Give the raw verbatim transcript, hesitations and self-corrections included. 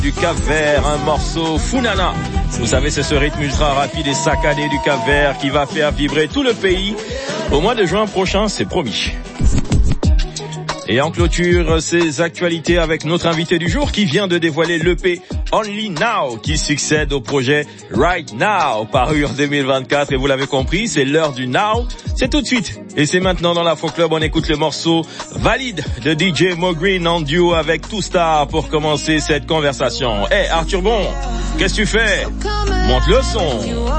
du Cap-Vert, un morceau Funana. Vous savez, c'est ce rythme ultra rapide et saccadé du Cap-Vert qui va faire vibrer tout le pays. Au mois de juin prochain, c'est promis. Et en clôture, ces actualités avec notre invité du jour qui vient de dévoiler l'E P Only Now qui succède au projet Right Now paru en deux mille vingt-quatre. Et vous l'avez compris, c'est l'heure du Now. C'est tout de suite. Et c'est maintenant dans l'Afro Club, on écoute le morceau Valide de D J Mo Green en duo avec Two Star pour commencer cette conversation. Eh hey, Arthur Bon, qu'est-ce que tu fais? Monte le son.